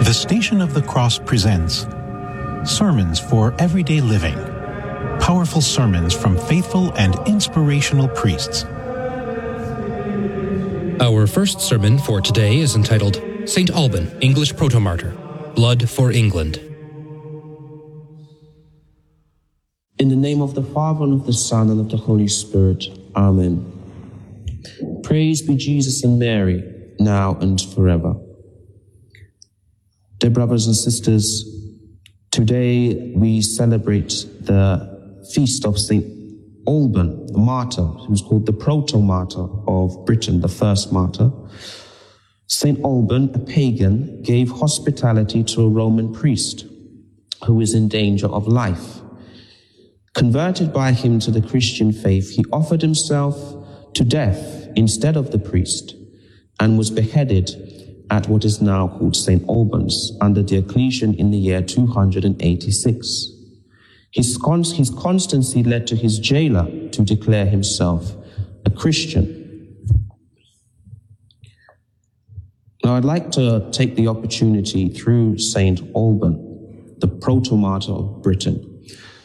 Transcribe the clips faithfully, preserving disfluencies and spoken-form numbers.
The Station of the Cross presents Sermons for Everyday Living. Powerful sermons from faithful and inspirational priests. Our first sermon for today is entitled Saint Alban, English Protomartyr, Blood for England. In the name of the Father, and of the Son, and of the Holy Spirit. Amen. Praise be Jesus and Mary, now and forever. Dear brothers and sisters, today we celebrate the feast of Saint Alban, the martyr, who's called the proto-martyr of Britain, the first martyr. Saint Alban, a pagan, gave hospitality to a Roman priest who is in danger of life. Converted by him to the Christian faith, he offered himself to death instead of the priest and was beheaded at what is now called Saint Albans under Diocletian in the year two hundred eighty-six. His, cons- his constancy led to his jailer to declare himself a Christian. Now I'd like to take the opportunity through Saint Alban, the proto-martyr of Britain,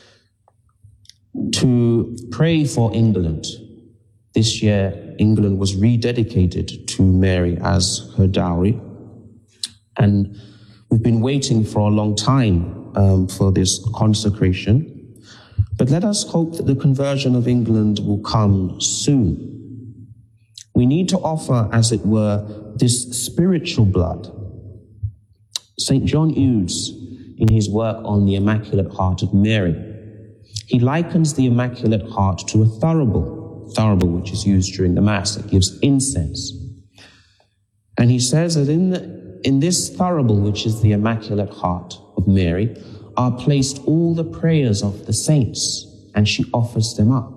to pray for England. This year, England was rededicated to Mary as her dowry. And we've been waiting for a long time um, for this consecration. But let us hope that the conversion of England will come soon. We need to offer, as it were, this spiritual blood. Saint John Eudes, in his work on the Immaculate Heart of Mary, he likens the Immaculate Heart to a thurible, thurible which is used during the Mass. It gives incense. And he says that in, the, in this thurible, which is the Immaculate Heart of Mary, are placed all the prayers of the saints, and she offers them up.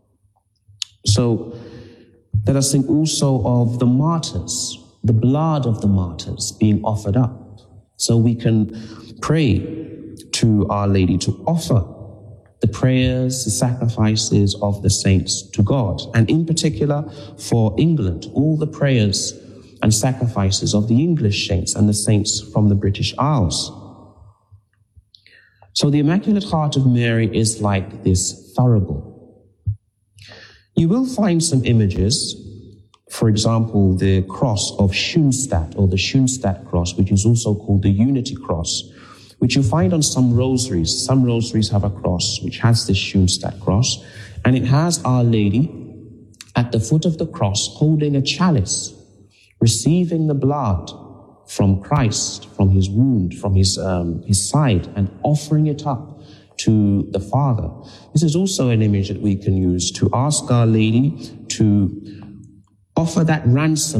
So let us think also of the martyrs, the blood of the martyrs being offered up. So we can pray to Our Lady to offer the prayers, the sacrifices of the saints to God. And in particular, for England, all the prayers and sacrifices of the English saints and the saints from the British Isles. So the Immaculate Heart of Mary is like this thurible. You will find some images, for example, the cross of Schoenstatt, or the Schoenstatt cross, which is also called the Unity Cross, which you find on some rosaries. Some rosaries have a cross which has this Schoenstatt cross, and it has Our Lady at the foot of the cross holding a chalice, receiving the blood from Christ, from his wound, from his, um, his side, and offering it up to the Father. This is also an image that we can use to ask Our Lady to offer that ransom